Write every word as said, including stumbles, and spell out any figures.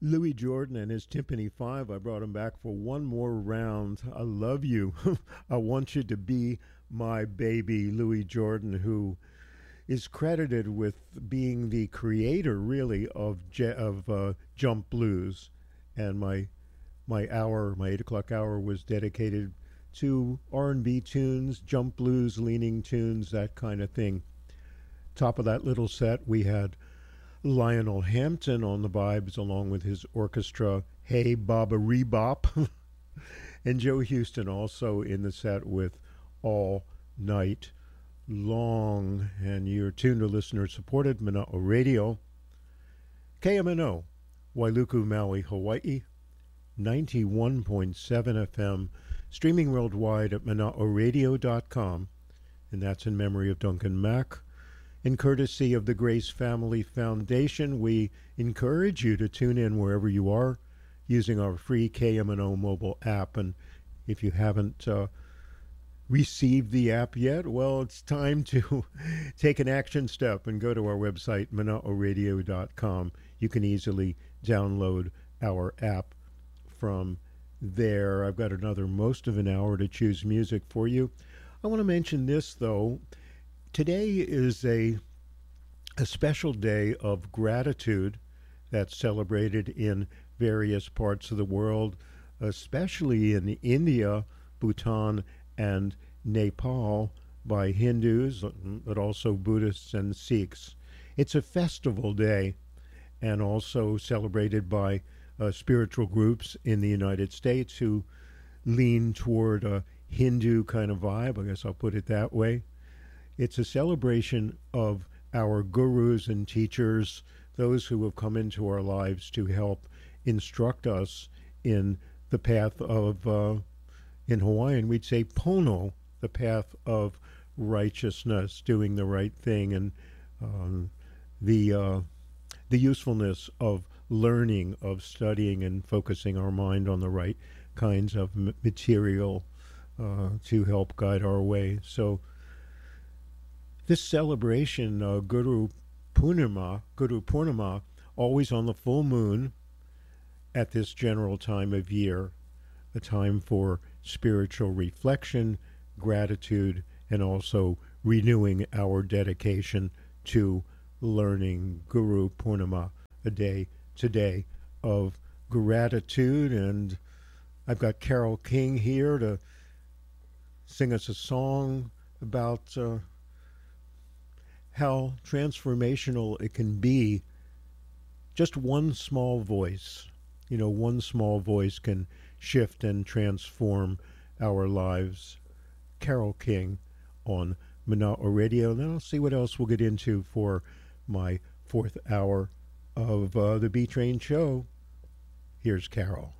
Louis Jordan and his Timpani Five. I brought him back for one more round. I love you. I want you to be my baby. Louis Jordan, who is credited with being the creator, really, of je- of uh, jump blues. And my my hour, my eight o'clock hour, was dedicated to R and B tunes, jump blues, leaning tunes, that kind of thing. Top of that little set, we had Lionel Hampton on the vibes along with his orchestra, Hey Baba Rebop, and Joe Houston also in the set with All Night Long. And you're tuned to listener-supported Mana'o Radio, K M N O, Wailuku, Maui, Hawaii, ninety-one point seven F M, streaming worldwide at mana'o radio dot com, and that's in memory of Duncan Mack. In courtesy of the Grace Family Foundation, we encourage you to tune in wherever you are using our free K M N O mobile app. And if you haven't uh, received the app yet, well, it's time to take an action step and go to our website, mana'o radio dot com. You can easily download our app from there. I've got another most of an hour to choose music for you. I want to mention this, though. Today is a a special day of gratitude that's celebrated in various parts of the world, especially in India, Bhutan, and Nepal, by Hindus, but also Buddhists and Sikhs. It's a festival day and also celebrated by uh, spiritual groups in the United States who lean toward a Hindu kind of vibe. I guess I'll put it that way. It's a celebration of our gurus and teachers, those who have come into our lives to help instruct us in the path of, uh, in Hawaiian, we'd say pono, the path of righteousness, doing the right thing, and um, the uh, the usefulness of learning, of studying, and focusing our mind on the right kinds of m- material uh, to help guide our way. So this celebration, uh, Guru Purnima, Guru Purnima, always on the full moon at this general time of year, a time for spiritual reflection, gratitude, and also renewing our dedication to learning. Guru Purnima, a day today of gratitude. And I've got Carole King here to sing us a song about uh, how transformational it can be. Just one small voice, you know, one small voice can shift and transform our lives. Carole King on Mana'o Radio. Then I'll see what else we'll get into for my fourth hour of uh, the B-Train show. Here's Carole.